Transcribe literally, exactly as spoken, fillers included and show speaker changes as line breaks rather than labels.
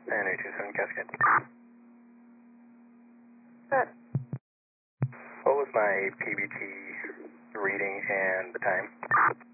And eight two seven Cascade.
Good.
What was my P B T reading and the time?